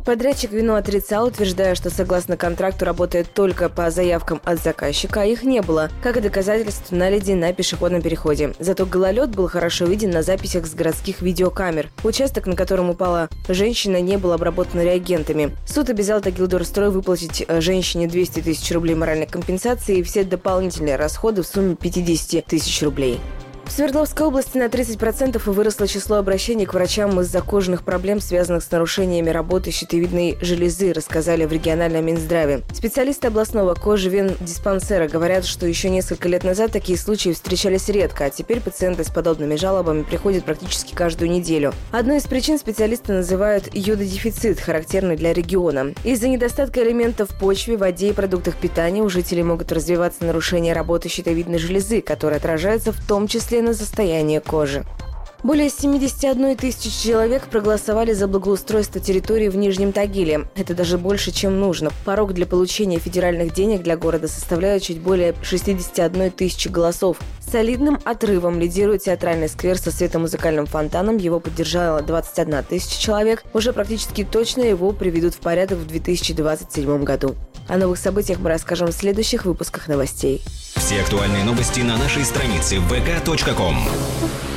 Подрядчик вину отрицал, утверждая, что согласно контракту работает только по заявкам от заказчика, а их не было, как и доказательств наледи на пешеходном переходе. Зато гололед был хорошо виден на записях с городских видеокамер. Участок, на котором упала женщина, не был обработан реагентами. Суд обязал Тагилдорстрой выплатить женщине 200 тысяч рублей моральной компенсации и все дополнительные расходы в сумме 50 тысяч рублей. В Свердловской области на 30% выросло число обращений к врачам из-за кожных проблем, связанных с нарушениями работы щитовидной железы, рассказали в региональном Минздраве. Специалисты областного кожевендиспансера говорят, что еще несколько лет назад такие случаи встречались редко, а теперь пациенты с подобными жалобами приходят практически каждую неделю. Одной из причин специалисты называют йододефицит, характерный для региона. Из-за недостатка элементов в почве, воде и продуктах питания у жителей могут развиваться нарушения работы щитовидной железы, которые отражаются в том числе на состояние кожи. Более 71 тысячи человек проголосовали за благоустройство территории в Нижнем Тагиле. Это даже больше, чем нужно. Порог для получения федеральных денег для города составляет чуть более 61 тысячи голосов. С солидным отрывом лидирует театральный сквер со светомузыкальным фонтаном. Его поддержало 21 тысяча человек. Уже практически точно его приведут в порядок в 2027 году. О новых событиях мы расскажем в следующих выпусках новостей. Все актуальные новости на нашей странице vk.com.